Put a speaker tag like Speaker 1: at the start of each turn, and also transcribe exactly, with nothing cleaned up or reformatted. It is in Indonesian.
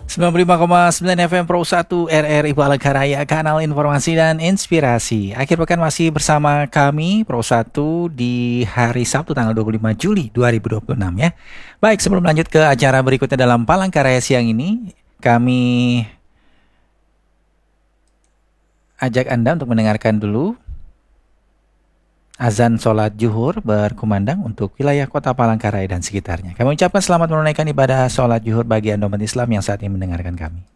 Speaker 1: sembilan puluh lima koma sembilan F M Pro satu R R I Palangkaraya, kanal informasi dan inspirasi. Akhir pekan masih bersama kami Pro satu di hari Sabtu tanggal dua puluh lima Juli dua ribu dua puluh enam ya. Baik, sebelum lanjut ke acara berikutnya dalam Palangkaraya siang ini, kami ajak Anda untuk mendengarkan dulu azan sholat zuhur berkumandang untuk wilayah kota Palangkaraya dan sekitarnya. Kami ucapkan selamat menunaikan ibadah sholat zuhur bagi Anda umat Islam yang saat ini mendengarkan kami.